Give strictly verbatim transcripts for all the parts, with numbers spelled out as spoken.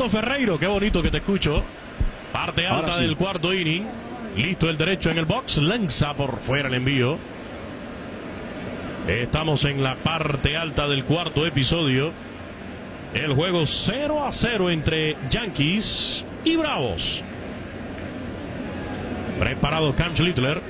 Beto Ferreiro, qué bonito que te escucho. Parte alta sí. del cuarto inning. Listo el derecho en el box. Lanza por fuera el envío. Estamos en la parte alta del cuarto episodio. El juego cero a cero entre Yankees y Bravos. Preparado Cam Schlittler.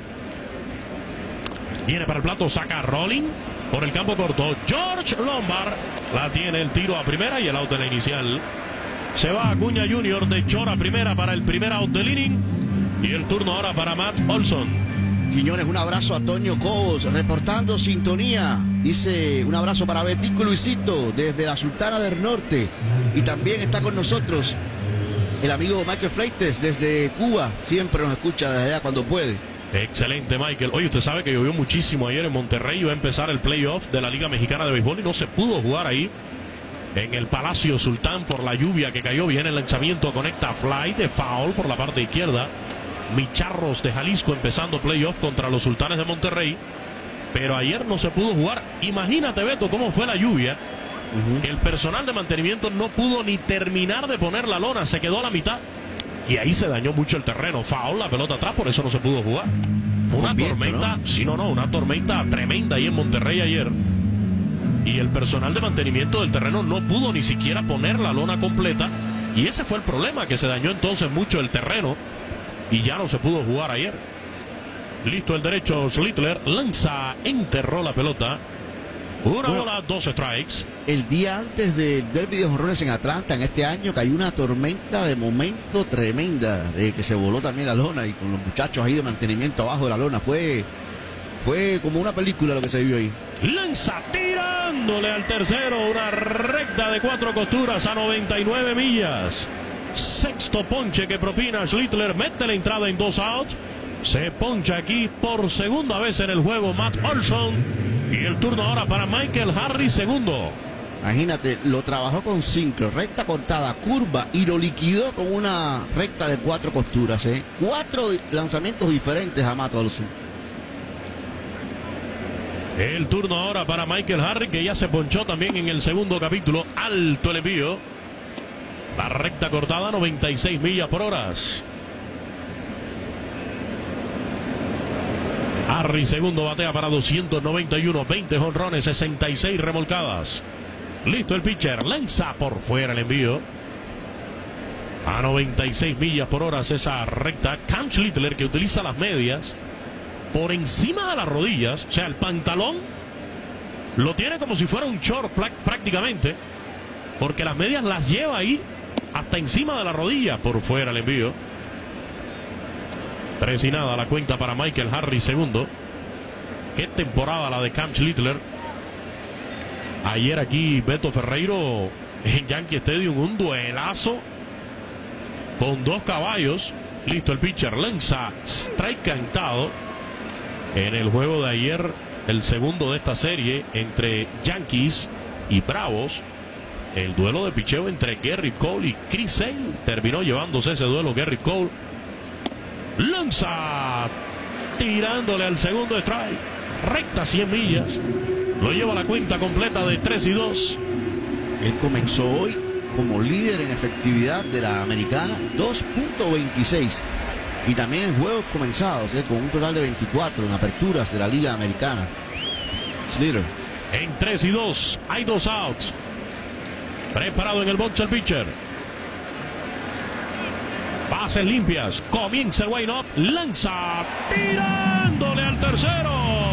Viene para el plato, saca Rolling. Por el campo corto, George Lombard. La tiene el tiro a primera y el out de la inicial. Se va Acuña junior de short a primera para el primer out del inning. Y el turno ahora para Matt Olson. Quiñones, un abrazo a Toño Cobos, reportando sintonía. Dice, un abrazo para Betico Luisito, desde la Sultana del Norte. Y también está con nosotros el amigo Michael Fleites, desde Cuba. Siempre nos escucha desde allá cuando puede. Excelente, Michael. Oye, usted sabe que llovió muchísimo ayer en Monterrey. Iba a empezar el playoff de la Liga Mexicana de Béisbol y no se pudo jugar ahí en el Palacio Sultán por la lluvia que cayó. Viene el lanzamiento, conecta fly de foul por la parte izquierda. Micharros de Jalisco empezando playoff contra los Sultanes de Monterrey. Pero ayer no se pudo jugar. Imagínate, Beto, cómo fue la lluvia. Uh-huh. Que el personal de mantenimiento no pudo ni terminar de poner la lona. Se quedó a la mitad. Y ahí se dañó mucho el terreno. Foul, la pelota atrás, por eso no se pudo jugar. Una viento, tormenta, ¿no? Sí, no, no, una tormenta tremenda ahí en Monterrey ayer. Y el personal de mantenimiento del terreno no pudo ni siquiera poner la lona completa. Y ese fue el problema, que se dañó entonces mucho el terreno. Y ya no se pudo jugar ayer. Listo el derecho, Schlittler lanza, enterró la pelota. Una bueno, bola, dos strikes. El día antes del derby de jonrones en Atlanta, en este año, cayó una tormenta de momento tremenda, eh, que se voló también la lona y con los muchachos ahí de mantenimiento abajo de la lona. Fue, fue como una película lo que se vio ahí. Lanza tirándole al tercero, una recta de cuatro costuras a noventa y nueve millas. Sexto ponche que propina Schlittler, mete la entrada en dos outs. Se poncha aquí por segunda vez en el juego Matt Olson. Y el turno ahora para Michael Harris, segundo. Imagínate, lo trabajó con cinco, recta cortada, curva, y lo liquidó con una recta de cuatro costuras. ¿eh? Cuatro lanzamientos diferentes a Matt Olson. El turno ahora para Michael Harris, que ya se ponchó también en el segundo capítulo. Alto el envío. La recta cortada, noventa y seis millas por hora. Harris segundo batea para doscientos noventa y uno, veinte jonrones, sesenta y seis remolcadas. Listo el pitcher, lanza por fuera el envío. A noventa y seis millas por hora esa recta. Cam Schlittler, que utiliza las medias por encima de las rodillas. O sea, el pantalón lo tiene como si fuera un short prácticamente, porque las medias las lleva ahí hasta encima de la rodilla. Por fuera el envío. Tres y nada la cuenta para Michael Harris, segundo. Qué temporada la de Cam Schlittler. Ayer aquí Beto Ferreiro en Yankee Stadium, un duelazo con dos caballos. Listo el pitcher, lanza, strike cantado. En el juego de ayer, el segundo de esta serie entre Yankees y Bravos. El duelo de picheo entre Gerrit Cole y Chris Sale. Terminó llevándose ese duelo Gerrit Cole. Lanza, tirándole al segundo strike, recta cien millas, lo lleva a la cuenta completa de tres y dos. Él comenzó hoy como líder en efectividad de la americana, dos punto veintiséis, y también en juegos comenzados, eh, con un total de veinticuatro en aperturas de la liga americana. Schlittler. En tres y dos, hay dos outs. Preparado en el box el pitcher. Bases limpias, comienza el wind-up, lanza, tirándole al tercero.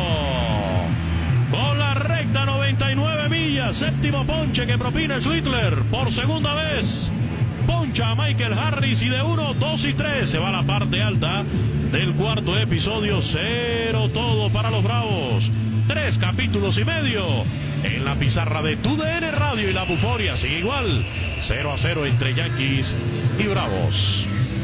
Con la recta noventa y nueve millas, séptimo ponche que propina Schlittler por segunda vez. Poncha a Michael Harris y de uno, dos y tres se va a la parte alta del cuarto episodio. Cero todo para los Bravos. Tres capítulos y medio en la pizarra de Tu D N Radio, y la buforia sigue igual. cero a cero entre Yankees y Bravos.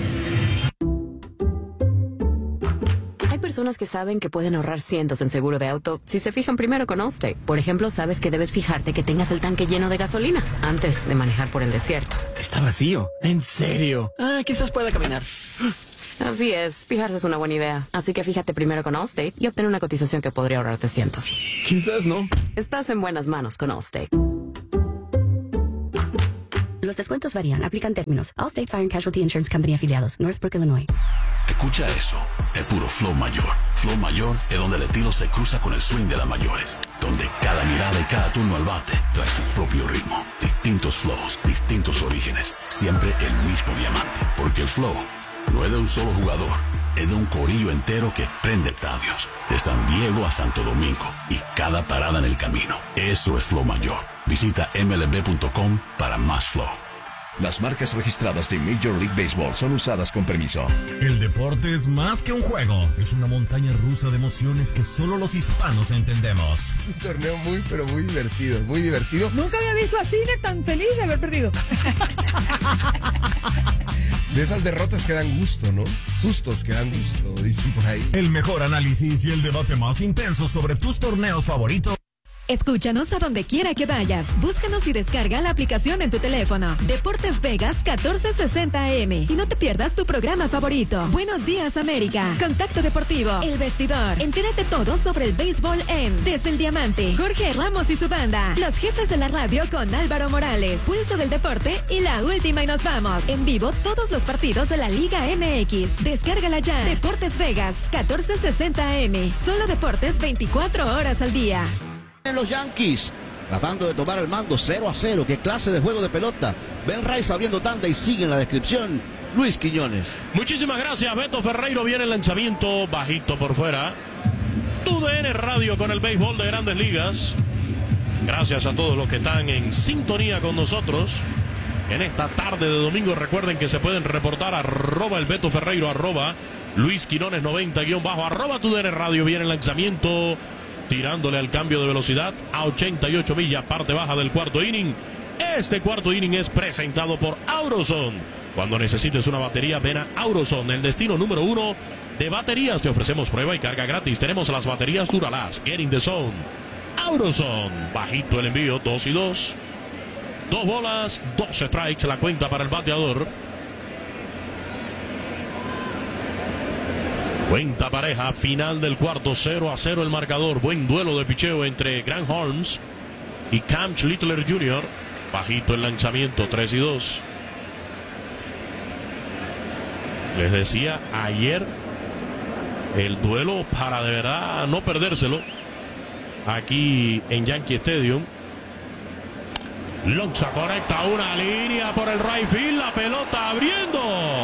Personas que saben que pueden ahorrar cientos en seguro de auto si se fijan primero con Allstate. Por ejemplo, sabes que debes fijarte que tengas el tanque lleno de gasolina antes de manejar por el desierto. Está vacío. ¿En serio? Ah, quizás pueda caminar. Así es, fijarse es una buena idea. Así que fíjate primero con Allstate y obtén una cotización que podría ahorrarte cientos. Quizás no. Estás en buenas manos con Allstate. Los Los descuentos varían. Aplican términos. Allstate Fire and Casualty Insurance Company afiliados. Northbrook, Illinois. Escucha eso. Es puro flow mayor. Flow mayor es donde el estilo se cruza con el swing de las mayores. Donde cada mirada y cada turno al bate trae su propio ritmo. Distintos flows, distintos orígenes. Siempre el mismo diamante. Porque el flow no es de un solo jugador. Es de un corillo entero que prende estadios. De San Diego a Santo Domingo. Y cada parada en el camino. Eso es flow mayor. Visita M L B punto com para más flow. Las marcas registradas de Major League Baseball son usadas con permiso. El deporte es más que un juego. Es una montaña rusa de emociones que solo los hispanos entendemos. Es un torneo muy, pero muy divertido. Muy divertido. Nunca había visto a Cine tan feliz de haber perdido. De esas derrotas que dan gusto, ¿no? Sustos que dan gusto, dicen por ahí. El mejor análisis y el debate más intenso sobre tus torneos favoritos. Escúchanos a donde quiera que vayas. Búscanos y descarga la aplicación en tu teléfono. Deportes Vegas catorce sesenta A M. Y no te pierdas tu programa favorito. Buenos días, América. Contacto Deportivo. El Vestidor. Entérate todo sobre el béisbol en Desde el Diamante. Jorge Ramos y su banda. Los jefes de la radio con Álvaro Morales. Pulso del deporte y la última y nos vamos. En vivo todos los partidos de la Liga M X. Descárgala ya. Deportes Vegas catorce sesenta A M. Solo deportes veinticuatro horas al día. Los Yankees tratando de tomar el mando cero a cero. Qué clase de juego de pelota. Ben Rice abriendo tanda y sigue en la descripción Luis Quiñones. Muchísimas gracias, Beto Ferreiro. Viene el lanzamiento bajito por fuera. Tu D N Radio con el béisbol de Grandes Ligas. Gracias a todos los que están en sintonía con nosotros en esta tarde de domingo. Recuerden que se pueden reportar arroba el Beto Ferreiro, arroba Luis Quiñones noventa guión bajo, arroba Tu D N Radio. Viene el lanzamiento tirándole al cambio de velocidad a ochenta y ocho millas, parte baja del cuarto inning. Este cuarto inning es presentado por Auroson. Cuando necesites una batería, ven a Auroson, el destino número uno de baterías. Te ofrecemos prueba y carga gratis. Tenemos las baterías Duralast, Get in the Zone. Auroson, bajito el envío, dos y dos. Dos bolas, dos strikes, la cuenta para el bateador. Cuenta pareja, final del cuarto, cero a cero el marcador. Buen duelo de picheo entre Grant Holmes y Cam Littler junior Bajito el lanzamiento, tres y dos. Les decía ayer, el duelo para de verdad no perdérselo aquí en Yankee Stadium. Lonza conecta una línea por el right field, la pelota abriendo.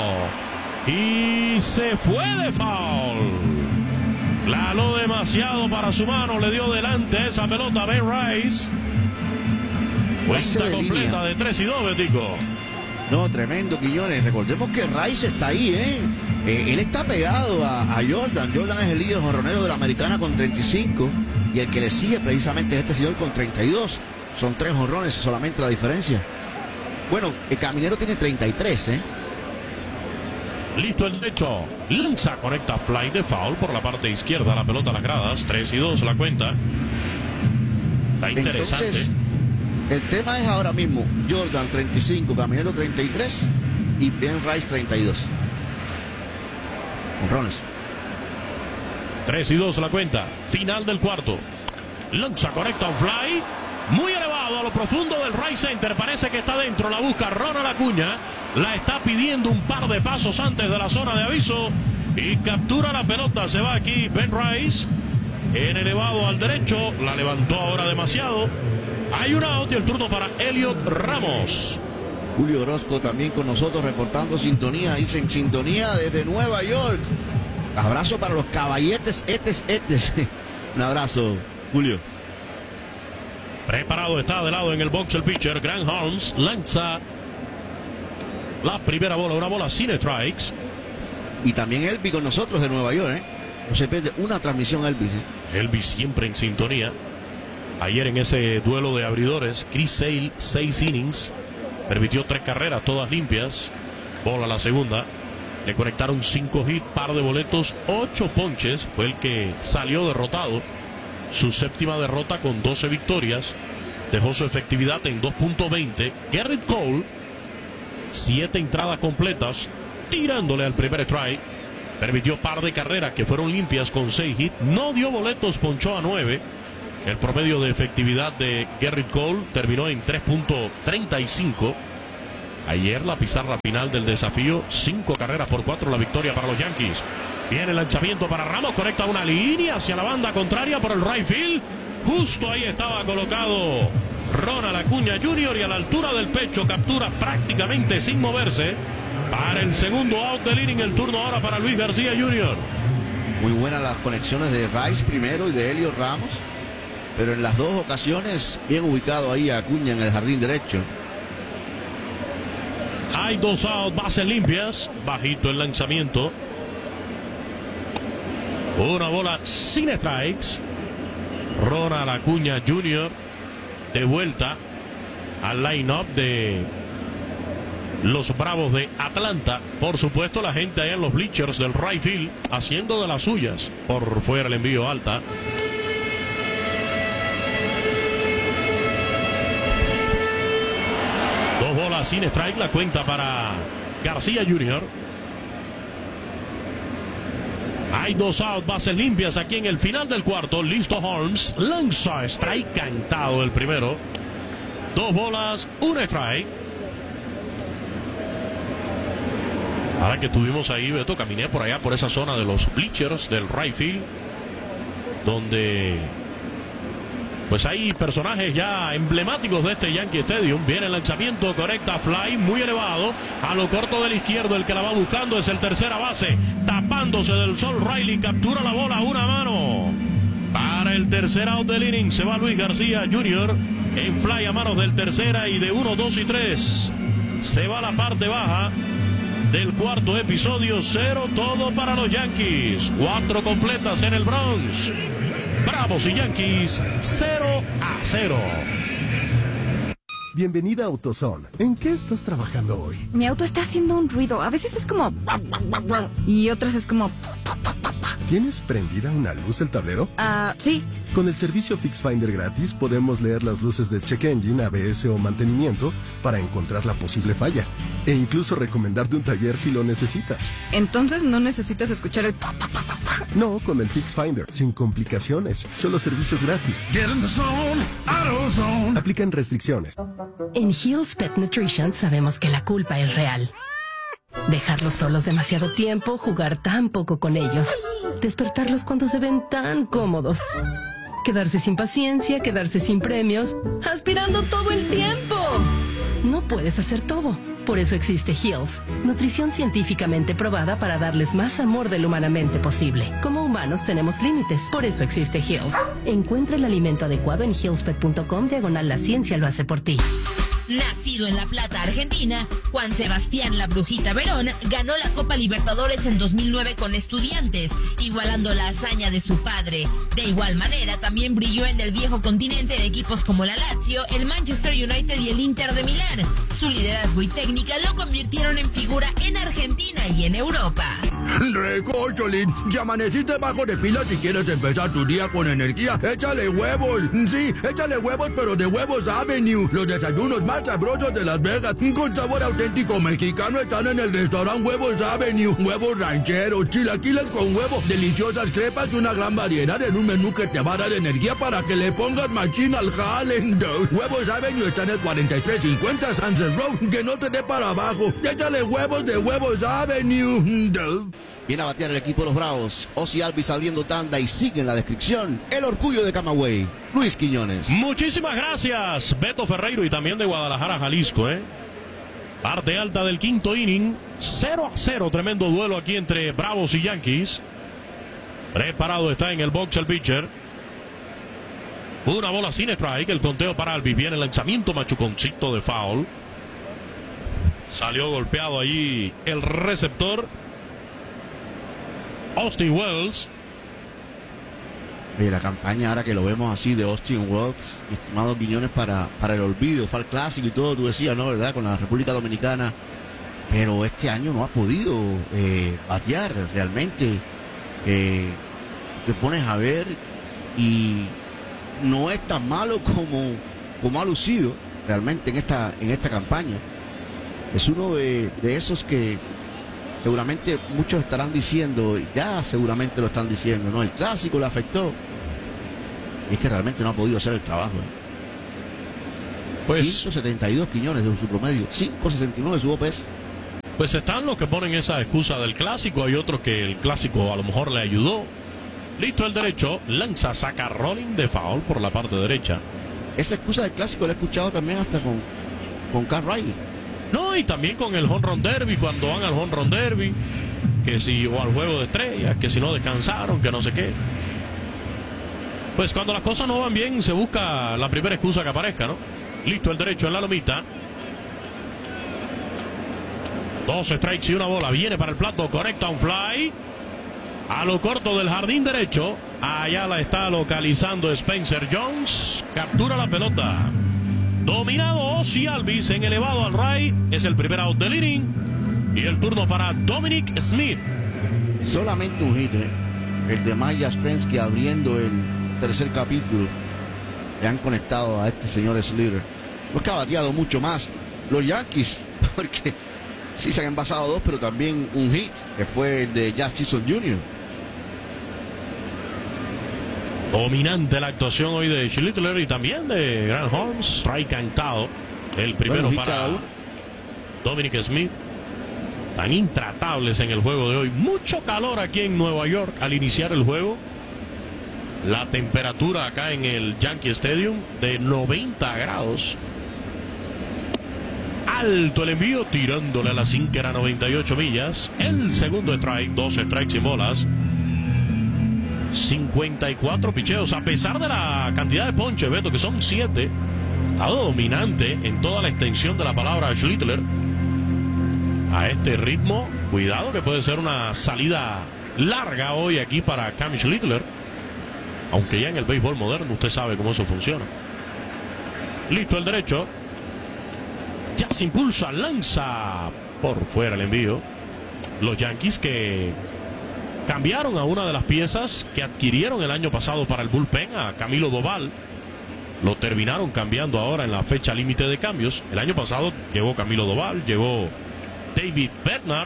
Y se fue de foul. Claló demasiado para su mano. Le dio delante esa pelota a Ben Rice. Cuenta completa línea de tres y dos, Betico. No, tremendo, Quiñones. Recordemos que Rice está ahí, ¿eh? eh él está pegado a, a Jordan. Jordan es el líder jonronero de la Americana con treinta y cinco. Y el que le sigue precisamente es este señor con treinta y dos. Son tres jonrones solamente la diferencia. Bueno, el Caminero tiene treinta y tres, ¿eh? Listo el derecho. Lanza, conecta fly de foul por la parte izquierda. La pelota a las gradas. tres y dos la cuenta. Está interesante. Entonces, el tema es ahora mismo Jordan treinta y cinco, Caminero treinta y tres y Ben Rice treinta y dos. Honrones. tres y dos la cuenta. Final del cuarto. Lanza, conecta un fly. Muy elevado a lo profundo del right center. Parece que está dentro. La busca Ronald Acuña. La está pidiendo un par de pasos antes de la zona de aviso. Y captura la pelota. Se va aquí Ben Rice. En elevado al derecho. La levantó ahora demasiado. Hay un out y el turno para Elliot Ramos. Julio Orozco también con nosotros reportando sintonía. Dice en sintonía desde Nueva York. Abrazo para los caballetes. Etes, etes. Un abrazo, Julio. Preparado está de lado en el box el pitcher. Grant Holmes lanza la primera bola, una bola sin strikes. Y también Elvis con nosotros de Nueva York, ¿eh? No se pierde una transmisión, Elvis, ¿eh? Elvis siempre en sintonía. Ayer en ese duelo de abridores, Chris Sale, seis innings, permitió tres carreras, todas limpias. Bola la segunda. Le conectaron cinco hits, par de boletos, ocho ponches. Fue el que salió derrotado. Su séptima derrota con doce victorias. Dejó su efectividad en dos punto veinte. Gerrit Cole, siete entradas completas, tirándole al primer strike. Permitió par de carreras que fueron limpias con seis hits. No dio boletos, ponchó a nueve. El promedio de efectividad de Gerrit Cole terminó en tres punto treinta y cinco. Ayer la pizarra final del desafío, cinco carreras por cuatro, la victoria para los Yankees. Viene el lanzamiento para Ramos, conecta una línea hacia la banda contraria por el right field. Justo ahí estaba colocado Ronald Acuña junior y a la altura del pecho captura prácticamente sin moverse para el segundo out del inning. El turno ahora para Luis García junior Muy buenas las conexiones de Rice primero y de Helios Ramos, pero en las dos ocasiones bien ubicado ahí a Acuña en el jardín derecho. Hay dos outs, bases limpias, bajito el lanzamiento. Una bola sin strikes. Ronald Acuña junior de vuelta al line-up de los Bravos de Atlanta. Por supuesto, la gente allá en los bleachers del right field haciendo de las suyas. Por fuera el envío alta. Dos bolas sin strike, la cuenta para García junior Hay dos outs, bases limpias aquí en el final del cuarto. Listo Holmes, lanza strike cantado el primero. Dos bolas, un strike. Ahora que estuvimos ahí, Beto, caminé por allá, por esa zona de los bleachers del right field, donde pues hay personajes ya emblemáticos de este Yankee Stadium. Viene el lanzamiento, conecta fly muy elevado a lo corto del izquierdo. El que la va buscando es el tercera base, tapándose del sol. Riley captura la bola a una mano para el tercer out del inning. Se va Luis García junior en fly a manos del tercera, y de uno, dos y tres se va la parte baja del cuarto episodio. Cero todo para los Yankees, cuatro completas en el Bronx. Bravos y Yankees, cero a cero. Bienvenida a AutoZone. ¿En qué estás trabajando hoy? Mi auto está haciendo un ruido. A veces es como... y otras es como... ¿Tienes prendida una luz el tablero? Ah, uh, sí. Con el servicio Fix Finder gratis podemos leer las luces de check engine, A B S o mantenimiento para encontrar la posible falla e incluso recomendarte un taller si lo necesitas. Entonces no necesitas escuchar el... No, con el Fix Finder, sin complicaciones, solo servicios gratis. Get in the zone, AutoZone. Aplican restricciones. En Hill's Pet Nutrition sabemos que la culpa es real. Dejarlos solos demasiado tiempo, jugar tan poco con ellos, despertarlos cuando se ven tan cómodos, quedarse sin paciencia, quedarse sin premios, aspirando todo el tiempo. No puedes hacer todo. Por eso existe Hill's, nutrición científicamente probada para darles más amor del humanamente posible. Como humanos tenemos límites, por eso existe Hill's. Encuentra el alimento adecuado en hillspet punto com diagonal la ciencia lo hace por ti. Nacido en La Plata, Argentina, Juan Sebastián La Brujita Verón ganó la Copa Libertadores en dos mil nueve con Estudiantes, igualando la hazaña de su padre. De igual manera, también brilló en el viejo continente de equipos como la Lazio, el Manchester United y el Inter de Milán. Su liderazgo y técnica lo convirtieron en figura en Argentina y en Europa. Recocholín, ya amaneciste bajo de pila. Si quieres empezar tu día con energía, échale huevos. Sí, échale huevos, pero de Huevos Avenue. Los desayunos más sabrosos de Las Vegas, con sabor auténtico mexicano, están en el restaurante Huevos Avenue. Huevos rancheros, chilaquiles con huevo, deliciosas crepas y una gran variedad en un menú que te va a dar energía para que le pongas machín al jale. Huevos Avenue está en el cuarenta y tres cincuenta Sunset Road. Que no te dé para abajo. Échale huevos de Huevos Avenue. Viene a batear el equipo de los Bravos. Ozzy Albies abriendo tanda y sigue en la descripción el orgullo de Camagüey, Luis Quiñones. Muchísimas gracias, Beto Ferreiro, y también de Guadalajara, Jalisco, ¿eh? Parte alta del quinto inning, cero a cero, tremendo duelo aquí entre Bravos y Yankees. Preparado está en el box el pitcher. Una bola sin strike, el conteo para Albies. Viene el lanzamiento, machuconcito de foul. Salió golpeado allí el receptor Austin Wells. Oye, la campaña ahora que lo vemos así de Austin Wells, estimado Quiñones, para, para el olvido, fue al clásico y todo, tú decías, ¿no? ¿Verdad? Con la República Dominicana, pero este año no ha podido eh, batear realmente. Eh, te pones a ver y no es tan malo como, como ha lucido realmente en esta, en esta campaña. Es uno de, de esos que seguramente muchos estarán diciendo, ya seguramente lo están diciendo, ¿no? El clásico le afectó. Y es que realmente no ha podido hacer el trabajo. ¿eh? Pues, ciento setenta y dos quiñones de su promedio, cinco sesenta y nueve su O P S. Pues están los que ponen esa excusa del clásico, hay otros que el clásico a lo mejor le ayudó. Listo el derecho, lanza, saca rolling de foul por la parte derecha. Esa excusa del clásico la he escuchado también hasta con, con Cal Riley. No, y también con el home run derby, cuando van al home run derby, que si, o al juego de estrellas, que si no descansaron, que no sé qué. Pues cuando las cosas no van bien, se busca la primera excusa que aparezca, ¿no? Listo el derecho en la lomita. Dos strikes y una bola. Viene para el plato, conecta un fly. A lo corto del jardín derecho. Allá la está localizando Spencer Jones. Captura la pelota. Dominado Ozzie Albies en elevado al right. Es el primer out del inning. Y el turno para Dominic Smith. Solamente un hit, ¿eh? El de Mike Yastrzemski abriendo el tercer capítulo. Le han conectado a este señor Slater. No es que ha bateado mucho más los Yankees, porque sí se han envasado dos, pero también un hit, que fue el de Jazz Chisholm junior Dominante la actuación hoy de Schlittler y también de Grant Holmes. Strike cantado. El primero bueno, para Dominic Smith. Tan intratables en el juego de hoy. Mucho calor aquí en Nueva York al iniciar el juego. La temperatura acá en el Yankee Stadium de noventa grados. Alto el envío, tirándole a la sinker a noventa y ocho millas. El segundo strike, dos strikes y bolas. cincuenta y cuatro picheos, a pesar de la cantidad de ponches, Beto, que son siete. Está dominante en toda la extensión de la palabra Schlittler. A este ritmo, cuidado que puede ser una salida larga hoy aquí para Cam Schlittler. Aunque ya en el béisbol moderno usted sabe cómo eso funciona. Listo el derecho. Ya se impulsa, lanza por fuera el envío. Los Yankees que cambiaron a una de las piezas que adquirieron el año pasado para el bullpen, a Camilo Doval. Lo terminaron cambiando ahora en la fecha límite de cambios. El año pasado llegó Camilo Doval, llegó David Bednar.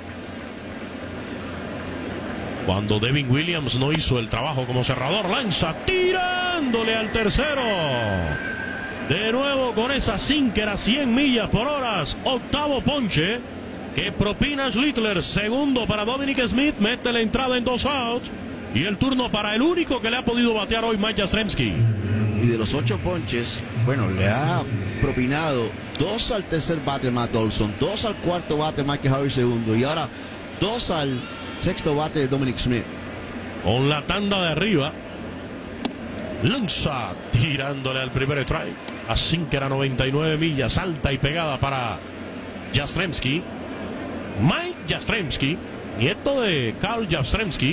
Cuando Devin Williams no hizo el trabajo como cerrador, lanza tirándole al tercero. De nuevo con esa sinker a cien millas por hora. Octavo ponche que propina Schlittler. Segundo para Dominic Smith. Mete la entrada en dos outs. Y el turno para el único que le ha podido batear hoy, Mike Yastrzemski. Y de los ocho ponches, bueno, le ha propinado dos al tercer bate Matt Olson, dos al cuarto bate Mike Harvey segundo y ahora dos al sexto bate de Dominic Smith. Con la tanda de arriba. Lanza tirándole al primer strike. A sinker a noventa y nueve millas. Alta y pegada para Yastrzemski. Mike Yastrzemski, nieto de Carl Yastrzemski.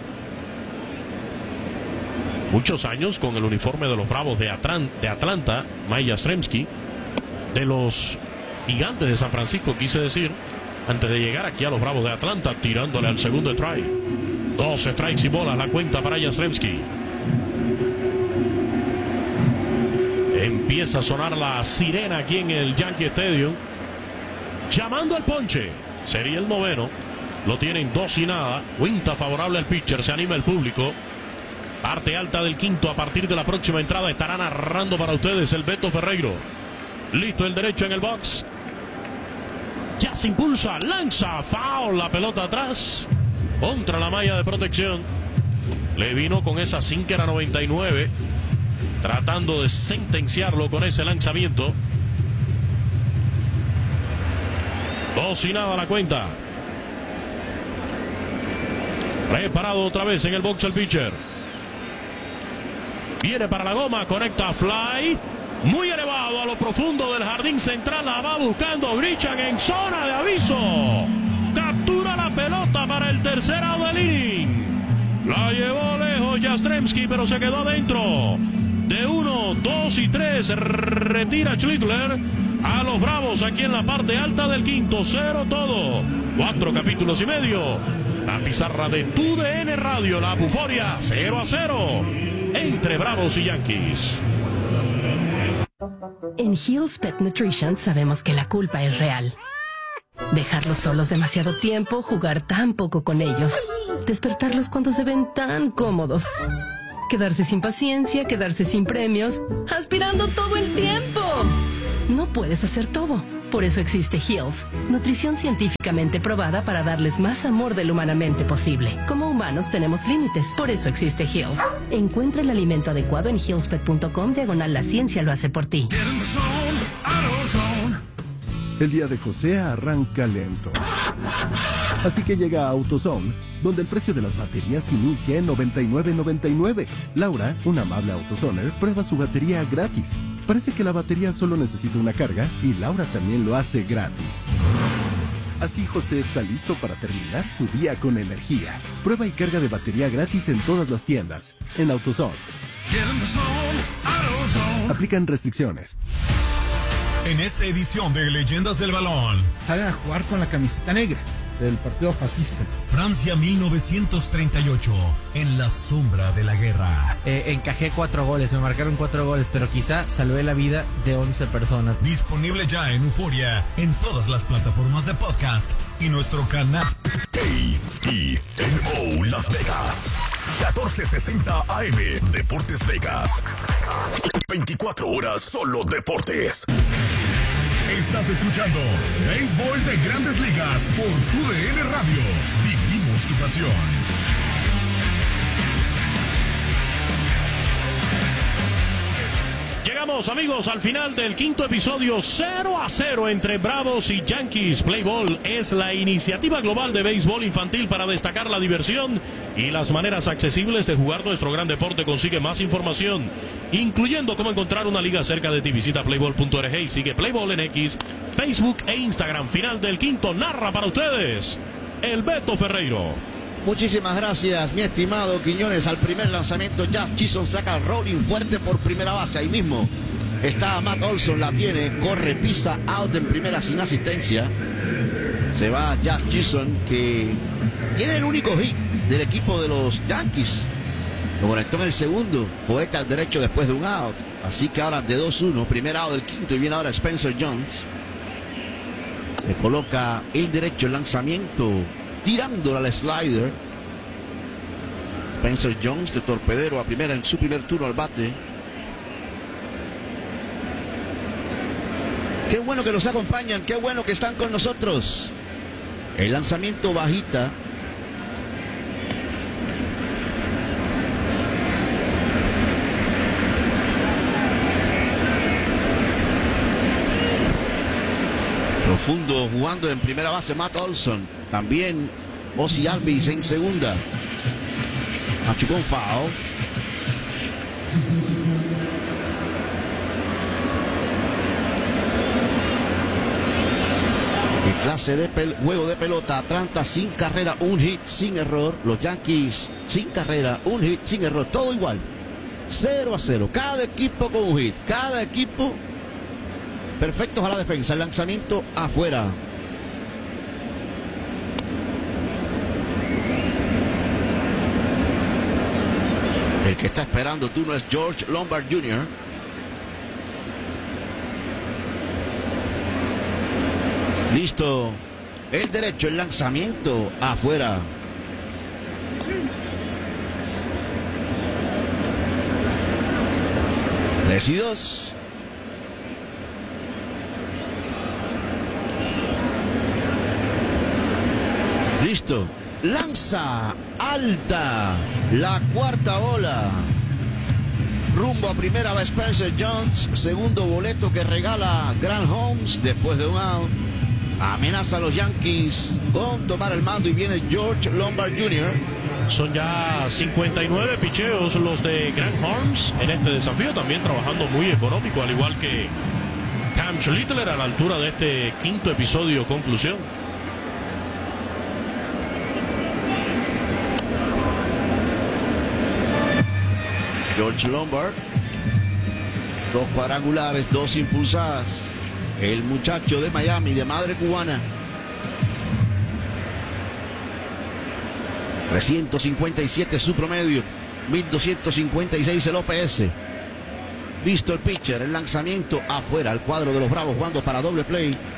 Muchos años con el uniforme de los Bravos de, Atlan de Atlanta. Mike Yastrzemski. De los Gigantes de San Francisco, quise decir. Antes de llegar aquí a los Bravos de Atlanta, tirándole al segundo strike. Dos strikes y bolas la cuenta para Yastrzemski. Empieza a sonar la sirena aquí en el Yankee Stadium. Llamando al ponche. Sería el noveno. Lo tienen dos y nada. Cuenta favorable al pitcher. Se anima el público. Parte alta del quinto. A partir de la próxima entrada estará narrando para ustedes el Beto Ferreiro. Listo el derecho en el box. Ya se impulsa, lanza, foul, la pelota atrás, contra la malla de protección. Le vino con esa sinker a noventa y nueve, tratando de sentenciarlo con ese lanzamiento. Dos y nada la cuenta. Preparado otra vez en el box el pitcher. Viene para la goma, conecta fly. Muy elevado a lo profundo del jardín central. La va buscando Grisham en zona de aviso. Captura la pelota para el tercer out del inning. La llevó lejos Yastrzemski, pero se quedó adentro. De uno, dos y tres retira Schlittler a los Bravos aquí en la parte alta del quinto. Cero todo. Cuatro capítulos y medio. La pizarra de T U D N Radio, la Buforia, cero a cero entre Bravos y Yankees. En Hill's Pet Nutrition sabemos que la culpa es real. Dejarlos solos demasiado tiempo, jugar tan poco con ellos, despertarlos cuando se ven tan cómodos, quedarse sin paciencia, quedarse sin premios, aspirando todo el tiempo. No puedes hacer todo. Por eso existe Heals, nutrición científicamente probada para darles más amor del humanamente posible. Como humanos tenemos límites, por eso existe Heals. Encuentra el alimento adecuado en healspet punto com diagonal la ciencia lo hace por ti. El día de José arranca lento. Así que llega a AutoZone, donde el precio de las baterías inicia en noventa y nueve noventa y nueve. Laura, una amable AutoZoner, prueba su batería gratis. Parece que la batería solo necesita una carga y Laura también lo hace gratis. Así José está listo para terminar su día con energía. Prueba y carga de batería gratis en todas las tiendas. En AutoZone. Aplican restricciones. En esta edición de Leyendas del Balón, salen a jugar con la camiseta negra del partido fascista. Francia mil novecientos treinta y ocho, en la sombra de la guerra. Eh, encajé cuatro goles, me marcaron cuatro goles, pero quizá salvé la vida de once personas. Disponible ya en Euforia, en todas las plataformas de podcast y nuestro canal. A E N O Las Vegas, catorce sesenta A M, Deportes Vegas. veinticuatro horas solo deportes. Estás escuchando Béisbol de Grandes Ligas por Tu D N Radio. Vivimos tu pasión. Llegamos, amigos, al final del quinto episodio. Cero a cero entre Bravos y Yankees. Play Ball es la iniciativa global de béisbol infantil para destacar la diversión y las maneras accesibles de jugar nuestro gran deporte. Consigue más información, incluyendo cómo encontrar una liga cerca de ti. Visita playball punto org y sigue Play Ball en X, Facebook e Instagram. Final del quinto, narra para ustedes el Beto Ferreiro. Muchísimas gracias, mi estimado Quiñones. Al primer lanzamiento, Jazz Chisholm saca rolling fuerte por primera base. Ahí mismo está Matt Olson, la tiene, corre, pisa, out en primera sin asistencia. Se va Jazz Chisholm, que tiene el único hit del equipo de los Yankees. Lo conectó en el segundo, cohete al derecho después de un out. Así que ahora de dos uno, primer out del quinto, y viene ahora Spencer Jones. Le coloca el derecho, el lanzamiento, tirándola al slider. Spencer Jones de torpedero a primera en su primer turno al bate. Qué bueno que nos acompañan, qué bueno que están con nosotros. El lanzamiento bajita. Profundo jugando en primera base Matt Olson. También Ozzie Albies en segunda. Machucó un foul. Qué clase de juego de pelota. Atlanta sin carrera, un hit, sin error. Los Yankees sin carrera, un hit, sin error. Todo igual. cero a cero. Cada equipo con un hit. Cada equipo perfectos a la defensa. El lanzamiento afuera. El que está esperando turno es George Lombard junior Listo. El derecho, el lanzamiento afuera. Tres y dos. Listo. Lanza alta. La cuarta bola. Rumbo a primera va Spencer Jones. Segundo boleto que regala Grant Holmes después de un out. Amenaza a los Yankees con tomar el mando y viene George Lombard junior Son ya cincuenta y nueve picheos los de Grant Holmes en este desafío. También trabajando muy económico, al igual que Cam Schlittler a la altura de este quinto episodio conclusión. George Lombard, dos cuadrangulares, dos impulsadas. El muchacho de Miami, de madre cubana. trescientos cincuenta y siete su promedio, mil doscientos cincuenta y seis el O P S. Listo el pitcher, el lanzamiento afuera, el cuadro de los Bravos jugando para doble play.